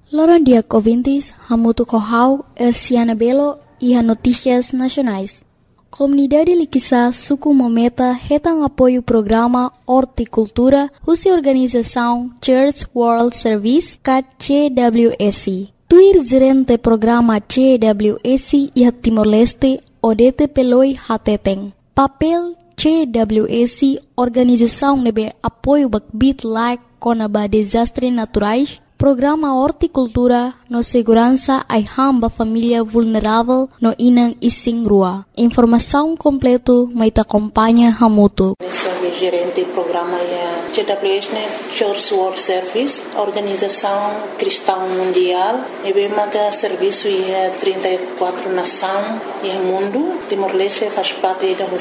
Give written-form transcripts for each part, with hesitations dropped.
Loron dia ouvintes, Hamutu Kohau, Elsiana Belo e a Notícias Nacionais. Comunidade Liquissa Suku Mometa retam apoio o programa Horticultura, usa organização Church World Service, CWS. Tuir gerente programa CWS e a Timor-Leste, Odete Peloi Hateteng. Papel CWS, organização nebe apoio bakbit like conaba desastres naturais, programa Horticultura no segurança ai hamba família vulnerável no inang ising rua. Informação completo mai ta acompanha Hamutu. Gerente do programa CWS, Church World Service, organização cristã mundial, e bem serviço em 34 nações e mundo. Timor-Leste faz parte da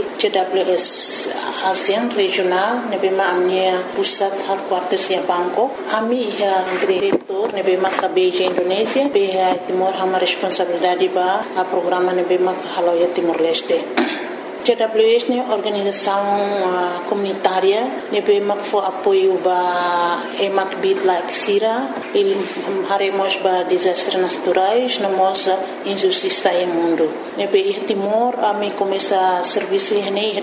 CWS ASEAN regional, e bem a minha pusat headquarters em Bangkok. A minha diretor, e bem a Beijing Indonésia, bem Timor uma responsabilidade para o programa, e bem a Haloia Timor-Leste. CWS é uma organização comunitária que for apoio para emak bit like sira, ele haremos para desastres naturais, na nossa injustiça no mundo. Nebe Timor a mim começa serviço em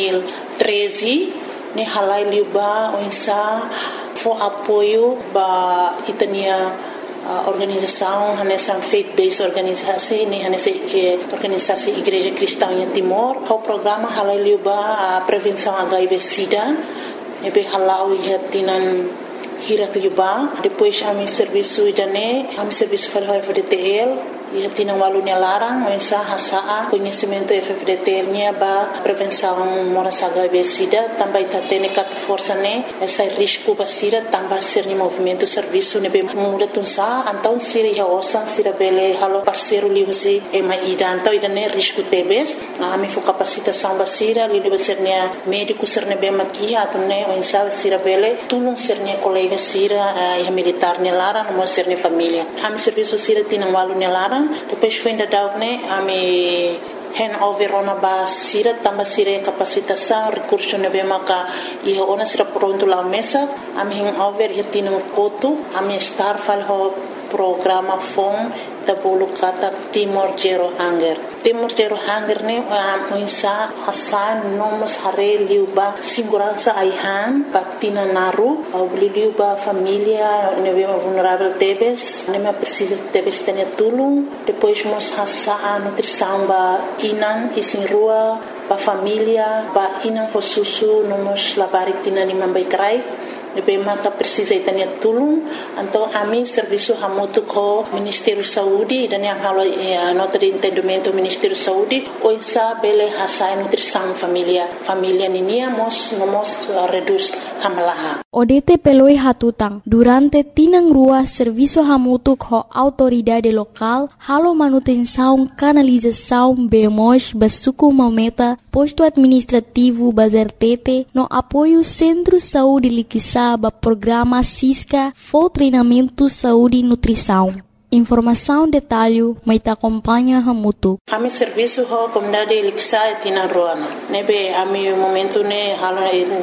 2013, ne halai liba onsa for apoio para itania organização, nessa faith-based organização, nessa organização Igreja Cristã em Timor, o programa halaliuba a prevenção HIV/SIDA, nebe halau ia tinan hiratliuba, depois a mi serviço idane, a mi serviço para o FDTL, ia tinan walunya larang, mensa hasa conhecimento FDTL nya ba prevenção moras HIV/SIDA, também tá tendo cat força né, essa risco basira também ser ni movimento serviço nebe muda tunsa, então sira ia osan sira bele halo parceiro liusi ema ida, então ida né risco tebes, a mi fo capacitação basira liu ser nia médico ser nebe makia, então né mensa sira bele tulung ser nia colega sira ia militar nia larang, mo ser nia família, a mi serviço sira tinan walunya larang. Depois foi ainda dar a me handover ona ba sira tamba sira capacitação recurso na bemaka e ona sira pronto lá mesa a me handover e tino koto a me estar fal ho programa fom da bolo kata Timor Zero Hunger. Timor Zero Hunger ne insa hasan nomos hare liuba segurança aihan patina naru au liuba família nebe vulnerável tebes neme precisa tebes tenia tulung depois mos hasa nutrição ba inan isin rua ba família ba inan fo susu nomos labarik tina ni mambai krai nebe maka precisa itania tulung então a mim serviço hamutu ko Ministério Saúde dan yang halo nota de entendimento Ministério Saúde o insa bele hasa nutrição família ninia mos reduz hamalaha. Odete peloi hatutang durante tinang rua serviço hamutu ko autoridade local halo manutenção canalização bemos basuku mameta posto administrativo bazertete no apoio Centro Saúde Liquissa ba programa Cisca for treinamento saúde e nutrição. Informação detalhe mai ta acompanha Hamutu. A mi serviço ho comunidade Liquissa tina roana. Nebe a mi momento ne halo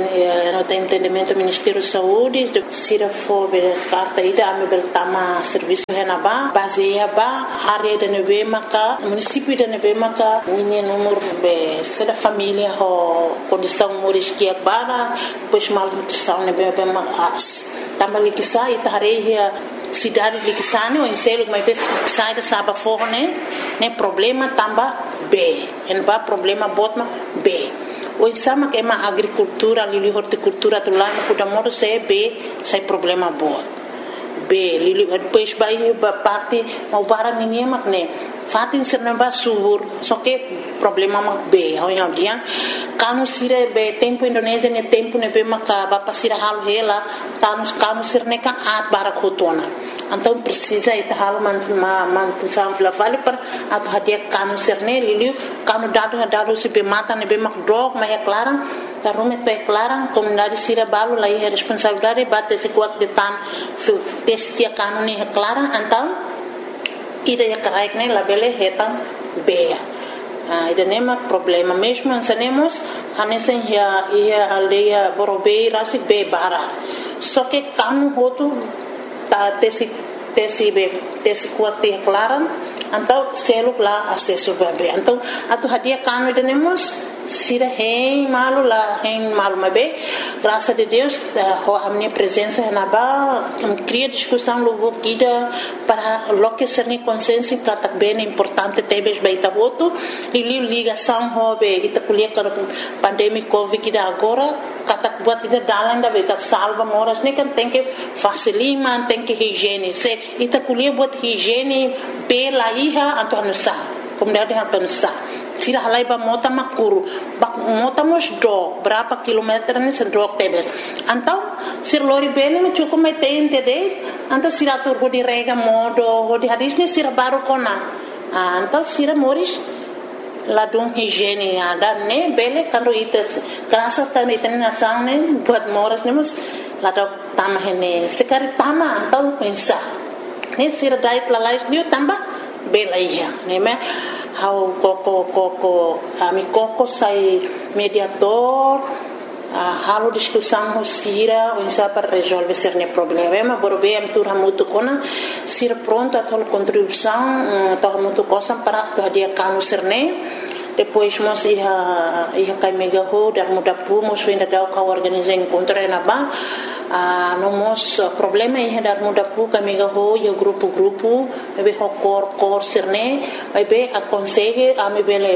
no entendimento Ministério Saúde de sira fo be carta ida a mi beltama serviço henaba baseia ba área de nebe maka município de nebe maka minha número be sera família ho condição moris que bara depois mal nutrição nebe be mas tama Liquissa itareia cidade Liquissane ou inselo mas sai da saba forne né problema tamba B en ba problema botma B o insama que é uma agricultura ali horticultura do lá no Kudamoro se B sai problema bot B lili depois vai parte mau barang ninguém makne fatin sernamba subur só que problema mak B ho yang dia kanu sire be tempo Indonesia ne tempo ne be maka ba pasira hal hela kanu sirne ka at barak hotona então precisa itahal mantenção vale para atu hadia kanu sirne liliu kanu dado se be mata ne be mak drog mas é clara tarume to é clara comunidade sira balu lá é responsabilidade bate se kuat de tan testia kanu ne é clara então ida ya karaik ne labele hetan beia ida nema problema mesmo ansanemos hanesen ia aldeia borobei rasi be bara só que kanu hotu ta tesi tesi kuat te klaran então seluk lá acesso bebê então atu hadia kanu denemos sira hein malu mabe graças a Deus a minha presença na ba cria discussão logo kida para loque ser ni consciência que bem importante tebes baita voto e ligação hobe ita kuliah para pandemia covid kida agora katak buat ita dalan da beta salva moras ne kan tem que facilitar tem que higiene se ita kuliah buat higiene pela iha atau nusa kemudian atau nusa sira halai ba mota makuru mota mos do berapa kilometer ni sedok tebes antau sir lori bene no cukup metente de antau sira tur di rega modo di hadis ni sira baru kona antau sira moris ladung higiene ada ne bele kalau itu kerasa kan itu nasang ne buat moras ne mus ladau tamah ne sekali tamah antau pensa ne sira dait lalais dia tambah bela iya ne me how koko ami koko sai mediator halo discussão sira onsa para resolver ser ne problema borbe am tur hamutu kona sir pronto a tol contribuição to hamutu cosa para to dia kanu serne depois mos ia kai mega ho dar muda pu mos ainda dau ka organizar encontro na ba no mos problema ia dar muda pu ka mega ho ia grupo be ho cor serne be aconselhe a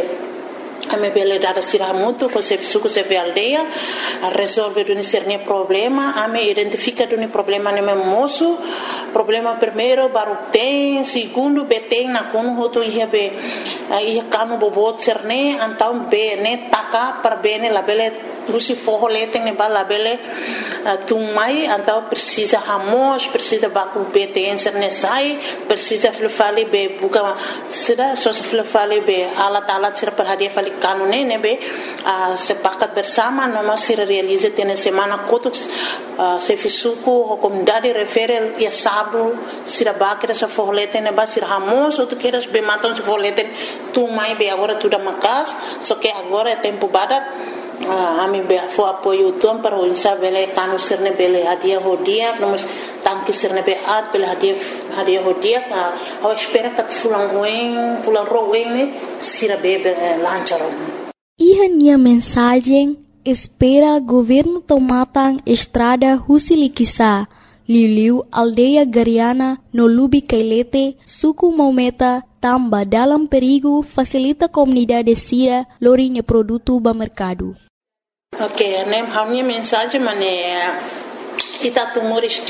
me bele dada siramutu ko se suku se aldeia a resolver duni serne problema a me identifica duni problema ne moço problema primeiro baru tem segundo beteng na kono hoto ia be ia kanu bobot serne antau be ne taka per bene la bele rusi forro leteng ne bala bele tumai antau precisa hamos precisa baku beteng serne sai precisa fale be buka sida so fale be alat sira per hadia fale kanune nebe sepakat bersama noma sira realiza tene semana kotuk se fisuku o comunidade refere ia sabu sira bakira sa forlete neba sira hamos ou tu queres be matam se forlete tu mai be agora tudo makas só que agora é tempo badak ami be fo apoio tom para o insa bele kanu sirne bele hadia hodia nomos tanki sirne be at bele hadia hodia ao espera que fulan roen ne sira bebe lancharon Ihania mensagem espera governo tomatang estrada Husilikisa Liu aldeia Gariana no Lubi Kailete suku Maumeta tamba dalam perigo facilita comunidade sira lorinha produto ba mercado. Ok, né? A minha mensagem é itatu moris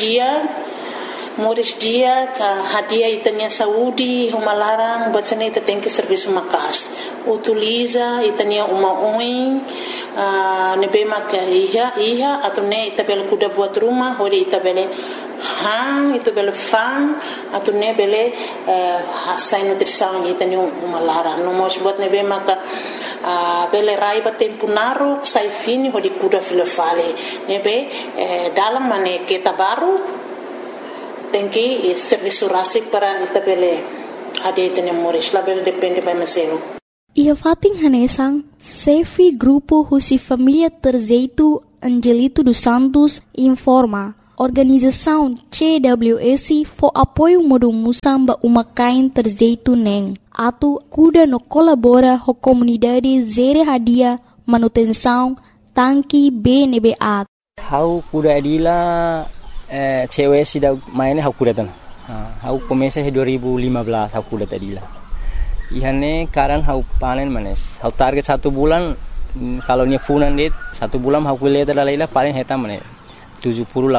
dia que hadia itania saúde uma larang buat sana ita tem que serviço makas utiliza itania uma oin nebe mak iha atau ne ita bel kuda buat rumah hori ita bele hang itu bele fang atau ne bele hasai nutrição itania uma larang no mos buat nebe mak bele raiba tempo naru sai fini hori kuda filofale nebe dalam mane kita baru tem que serviço rasik para itabele ade tene moris label depende by meselo ia fating hanesang sefi grupo husi família terzeito Angelito dos Santos informa organização CWS for apoio modo musamba uma kain terzeito neng atu kuda no colabora ho comunidade zere hadia manutenção tanki BNBA how kuda adila cewek sudah mainnya aku datang. Aku komesa 2015 aku datang adila. Ihane karan aku panen manes. Aku target 1 bulan kalau nya funan dit 1 bulan aku lihat dalaila paling heta manes 70 80.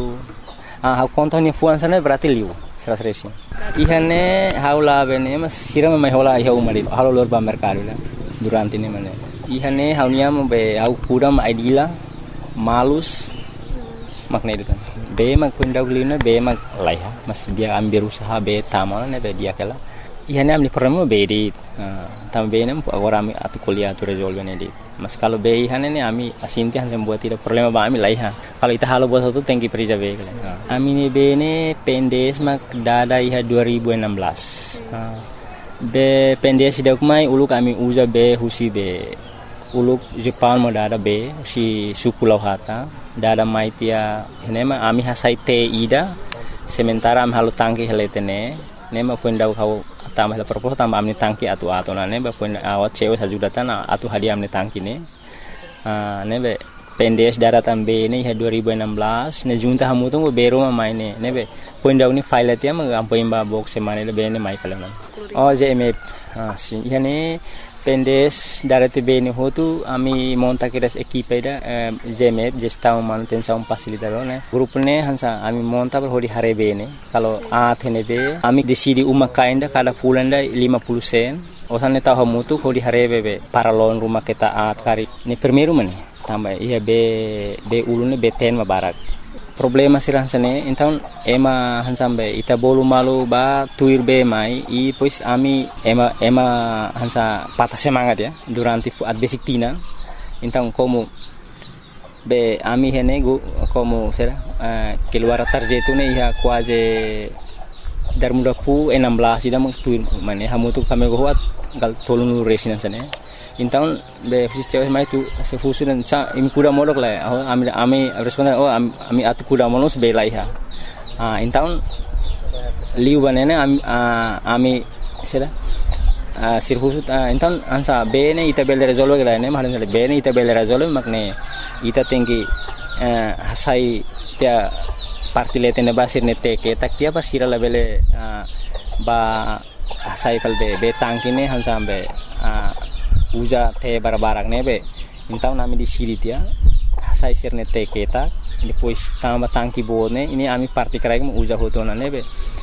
Aku kontak nya fuan sana berarti liu 100. Ihane haula bene mas sira mai hola iha umari halo lor ba mercado la durante ini manes. Ihane haunya be aku kuda ma adila malus makna itu kan be mak pendahulunya be mak laiha mas dia ambil usaha be tamal ne be dia kala ihane amni problema be di tam be nem agora ami atu kuliah tu resolve ne di mas kalau be ihane ne ami asinti han buat tidak problema ba ami laiha kalau ita halo buat satu tengki perija be kala ami ne be ne pendes mak dada iha 2016 be pendes dak mai uluk ami uza be husi be uluk Jepang mo dada be si suku lauhata dada mai tia henema ami hasai te ida sementara am halo tangki heletene ne ma pun dau kau tambah la propos tambah amni tangki atu ne ba pun awat cewe sajudatan atu hadiah amni tangki ne be pendes daratan be ne 2016 ne junta hamu tu bero ma maine ne be pun dau ni file atia ma ampo imba box semane le be ne mai kala oh jeme si yani pendes darate be ne hotu ami monta kiras equipe da jeme gestão manutenção facilitador ne grupo ne hansa ami monta per hodi hare be ne kalau athene be ami decidi uma kainda kada pulanda 50 sen osane tahu mutu hodi hare be paralon rumah kita at kari ni primeiro mane tambah iya be ulune be ten mabarak problema sirah sane então ema hansambe ita bolu malu ba tuir be mai e pois ami ema hansa patah semangat ya durante at basic tina então como be ami hene como será keluar tarjeto ne ia quase dar muda pu 16 ida tuir mane hamu tu kami goat gal tolunu resina sane então be fiz cewek mai tu se fusu dan cha imi kuda modok la ami responda ami atu kuda monos be laiha então liu banene ami sera sir fusu então ansa be ne ita bel resolve la ne mahalan be ne ita bel resolve makne ita tinggi hasai tia parti letene basir ne teke tak tia basira la bele ba hasai kal be tangkine hansa be uja te barbarak nebe então nami di siri dia sai sirne te keta depois tambah tangki bone ini ami parti krai mu uja hotona nebe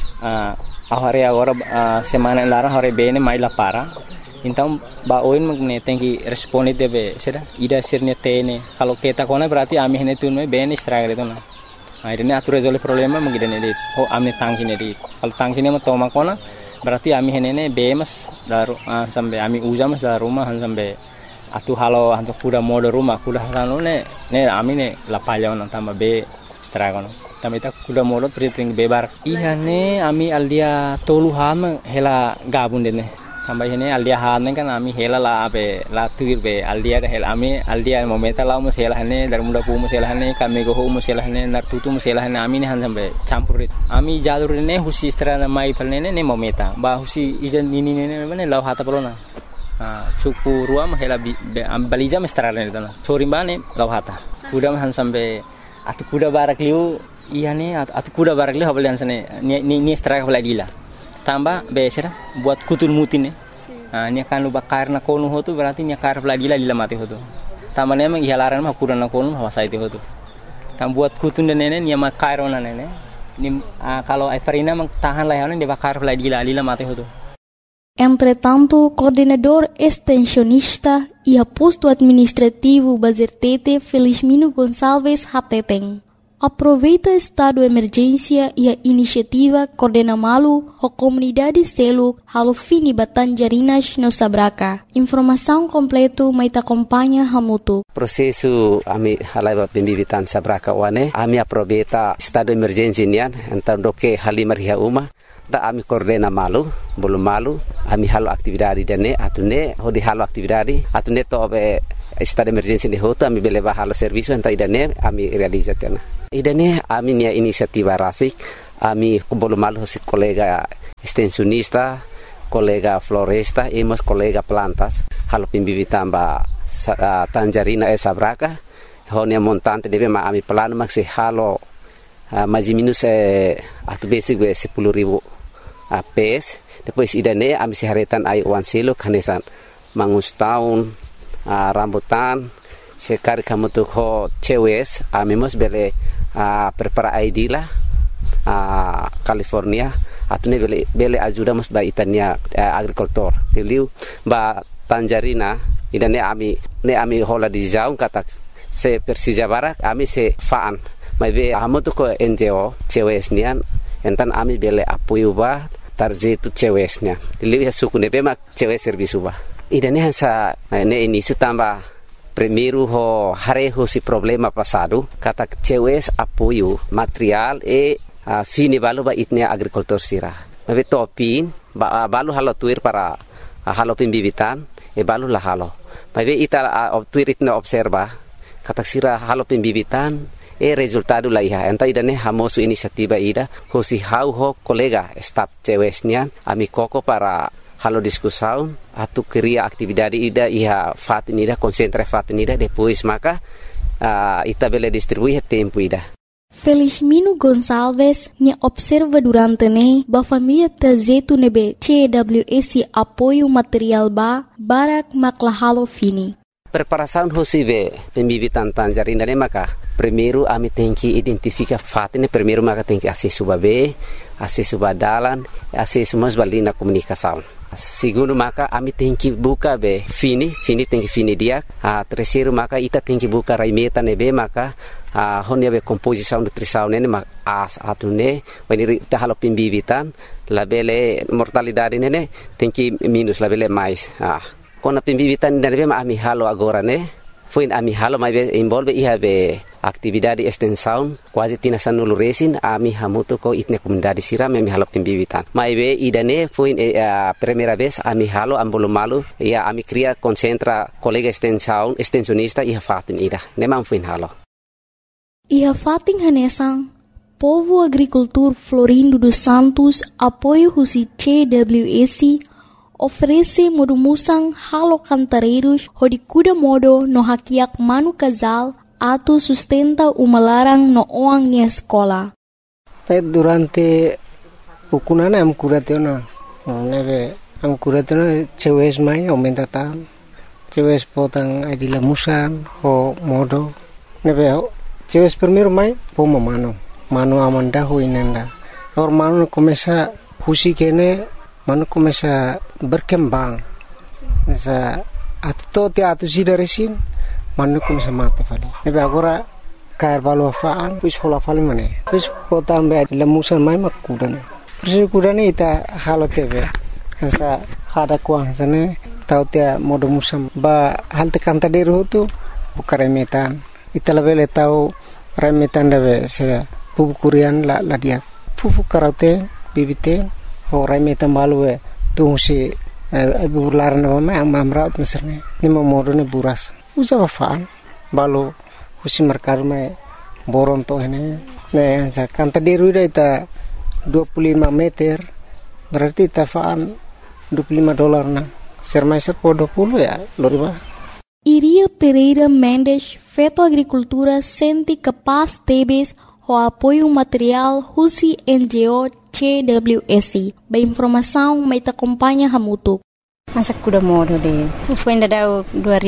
agora semana lara hore bene mai la para então ba oin magne tengi responde debe sera ida sirne tene kalau keta kona berarti ami hene tunme bene struggle itu na akhirnya atu resolve problema mengidane di ami tangki ne di kalau tangki ne toma kona berarti ami henene bemas daru sampai ami uja mas daru rumah sampai atu halo hantu kuda mode rumah kuda halo ne ami ne lapalya on tambah be stragon tambah ita kuda mode priting bebar iya ne ami aldia toluhan hela gabun dene tambah hene aldia han kan ami hela la be la tuir be aldia hela ami aldia momenta la mus hela hene dar muda pu mus hela hene kami go mus hela hene nartutu mus hela hene ami ne han sampai campurit ami jalur ne husi strana mai palne ne momenta ba husi ijan ini ne ne law hata polona suku ruam hela baliza mestrana ne dana sorimbane law hata kuda han sampai atu kuda barak liu iya ne atu kuda barak liu habalian sane ni straka baladila tambah besera buat kutul mutin ni akan lupa karena konu hotu berarti ni kar lagi lila mati hotu tamane emang ihalaran mah kuda na konu hawasa itu hotu tam buat kutun dan nene ni ma kairona nene ni kalau Everina mang tahan lah ni bakar lagi lila mati hotu. Entre tanto, coordenador extensionista e posto administrativo Bazertete Felizmino Gonçalves Hateteng aproveita estado de emergência e a iniciativa coordena malu a comunidade selo halo fini Batanjarinas no Sabraca. Informação completo mai ta acompanha hamutu. Processo ami halaiba pembibitan Sabraca wane ami aproveita estado de emergência nian então doke halimar hia uma da ami coordena malu belum malu ami halo aktividade dane atune hodi halo aktividade atune to be estado de emergência de hoto ami beleva halo serviço enta idane ami realizatena idane ami nia inisiativa rasik ami belum malu si kolega extensionista kolega floresta emos kolega plantas halo pembibitan ba Tanjarina Sabraca honia montante deve ma ami plano maxi halo mais minus atu basic 10.000 PS depois idane ami siharetan ai wan selo kanesan mangus tahun rambutan sekali kamu tuh ho cewes ami mos bele prepara ID lah California atune bele ajuda mos ba itania agricultor tiliu ba Tanjarina idane ami hola di jauh kata se Persija Barak ami se faan mai be amu tu ko NGO cewesnian entan ami bele apoio ba tarjetu cewesnya lihat suku ne bema cewes servisu ba idane hansa ne ini tambah primeiro ho hareho si problema passado kata cewes apoio material fini balu ba itnia agricultor sira mai topin ba balu halo tuir para halo pembibitan balu lah halo mai be ita tuir itna observa kata sira halo pembibitan resultado la iha enta idane hamosu inisiativa ida hosi hau ho kolega staf cewesnya ami koko para halo diskusão atu cria atividade ida iha fatinida concentra fatinida depois maka ita bele distribuir tempo ida. Felizmino Gonçalves nya observa durante ne ba família trajeto nebe CWS apoio material barak maklahalo fini. Preparação hosibe pembibitan tangerina ne maka primeiro ami tem que identificar fatine primeiro maka tem que acesso babe acesso badalan acesso mas balina comunicação. Segundo maka ami tem que buka be fini tem que fini dia. Terceiro maka ita tem que buka raimeta nebe maka honia be composição nutrição nene atune when ita halo pembibitan labele mortalidade nene tem que minus labele mais. Kona pembibitan nebe ma ami halo agora ne foi ami halo mai be envolve iha be atividade extensão quase tinasan nulu resin ami hamutu ko itne comunidade siram ami halo pembibitan mai be idane foi primeira vez ami halo ambolo malu ia ami cria concentra colega extensão extensionista iha fatin ida nemam foi halo iha fatin hanesang Povo Agricultor Florindo dos Santos apoio husi CWS oferece modumusang halo cantareiros hodi kuda modo no hakiak manu casal atu sustenta umalarang no oang ni escola. Durante pukunana am kuratena neve am kuratena cewes mai aumenta tan cewes potang adila musan ho modo neve cewes primeiro mai poma mano amanda ho inenda or mano começa husi kene mano começa berkembang sa atu sidaresin mano começa mata fali nebe agora cair valo faan pus hola fali mane pus potam be lemusan mai makudane persi kudane ita halo tebe sa hada kuang sane tau tia modo musam ba halte kanta deru tu bukare metan ita lebele tau remetan debe se pupu kurian la dia pupu karaute bibite ho remetan balue tu si bular na ma amraut meserne ni modo ne buras usa faan balo husi merkar me boron to ne sa kanta deru ita 25 meter berarti tafaan $25 na sermai serpo 20 ya loriba. Iria Pereira Mendes Feto Agricultura sente capaz tebes o apoio material husi NGO CWS. Ba informação mai ta acompanha hamutuk. Masa kuda modo de foi ainda dau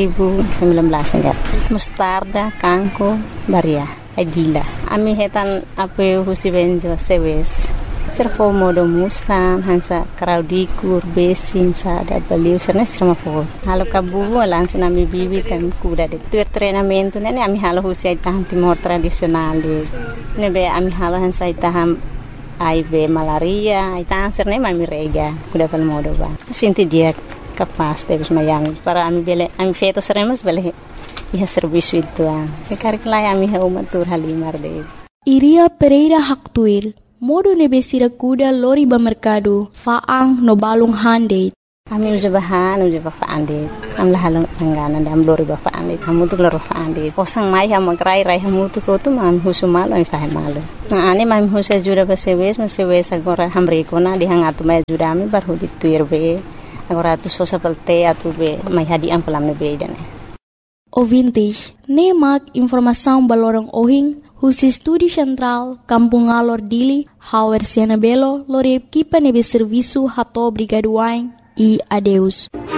2019 ya. Mostarda, kanko, baria, adila. Ami hetan apoio husi benjo sewes. Servo modo musan hansa kraudikur besin sa da baliu serna serma fo halo kabu langsung ami bibi kan kuda de tu treinamento nene ami halo husi taham timor tradisional de nebe ami halo hansa taham aibe malaria itang serne mami rega kuda pal modo ba sinti dia capaz de mayang para ami bele ami feto seremos bele ia serviço itu sekar klai ami ha umatur halimar de Iria Pereira Haktuir modo nebesira kuda lori ba merkado faang no balung hande. Ami uja bahan uja ba faande. Am la halong angana dam lori ba faande. Kamu tu lori faande. Posang mai ha magrai rai hamu tu ko tu mam husumal ami fahe malu. Na ane mam husa jura ba sewes agora hamre ko na di hangatu mai jura ami bar hudi tuir be. Agora tu sosa pelte atu be mai hadi am pelam be dane. Ouvintes, nemak informação balorong ohing husi Estúdio Central, Kampung Alor Dili, Hauer Siana Belo, lore equipa nebe serviço rato obrigado e adeus.